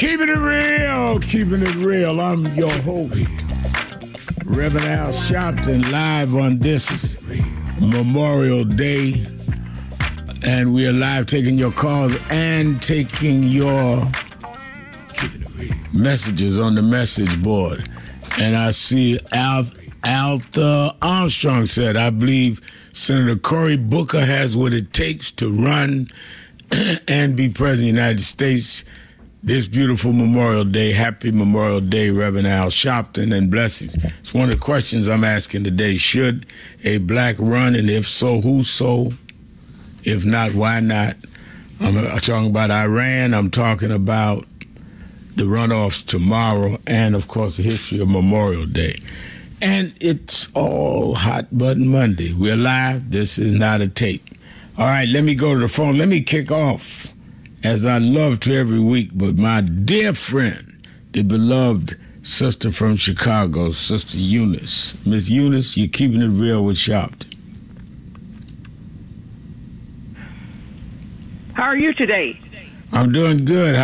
Keeping it real, keeping it real. I'm your host, Reverend Al Sharpton, live on this Memorial Day. And we are live taking your calls and taking your messages on the message board. And I see Arthur Armstrong said, I believe Senator Cory Booker has what it takes to run and be president of the United States this beautiful Memorial Day. Happy Memorial Day, Reverend Al Sharpton, and blessings. It's one of the questions I'm asking today. Should a black run, and if so, who so? If not, why not? I'm talking about Iran. I'm talking about the runoffs tomorrow and, of course, the history of Memorial Day. And it's all Hot Button Monday. We're live. This is not a tape. All right, let me go to the phone. Let me kick off, as I love to every week, but my dear friend, the beloved sister from Chicago, Sister Eunice. Miss Eunice, you're keeping it real with Sharpton. How are you today? I'm doing good.